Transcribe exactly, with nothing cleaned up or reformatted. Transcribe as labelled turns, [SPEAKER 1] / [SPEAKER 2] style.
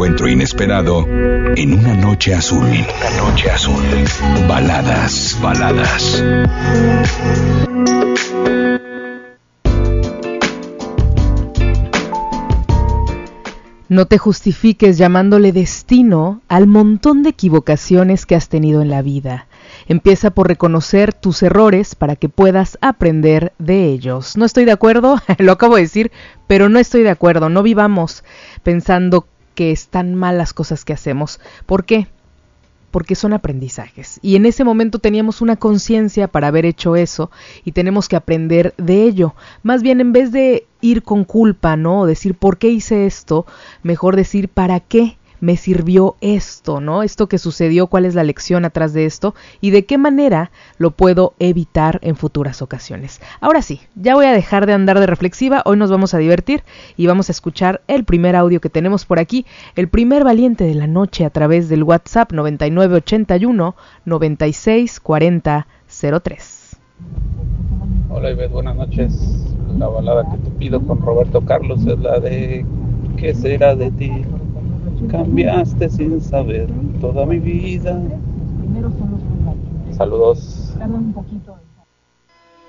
[SPEAKER 1] encuentro inesperado en una noche azul. En una noche azul. Baladas, baladas.
[SPEAKER 2] No te justifiques llamándole destino al montón de equivocaciones que has tenido en la vida. Empieza por reconocer tus errores para que puedas aprender de ellos. No estoy de acuerdo, lo acabo de decir, pero no estoy de acuerdo. No vivamos pensando que están mal las cosas que hacemos. ¿Por qué? Porque son aprendizajes. Y en ese momento teníamos una conciencia para haber hecho eso y tenemos que aprender de ello. Más bien, en vez de ir con culpa, ¿no? O decir, ¿por qué hice esto? Mejor decir, ¿para qué me sirvió esto, ¿no? Esto que sucedió, ¿cuál es la lección atrás de esto? Y de qué manera lo puedo evitar en futuras ocasiones. Ahora sí, ya voy a dejar de andar de reflexiva. Hoy nos vamos a divertir y vamos a escuchar el primer audio que tenemos por aquí. El primer valiente de la noche a través del WhatsApp noventa y nueve ochenta y uno noventa y seis cuarenta cero tres.
[SPEAKER 3] Hola Ivette, buenas noches. La balada que te pido con Roberto Carlos es la de ¿qué será de ti? Cambiaste sin saber toda mi vida. Saludos.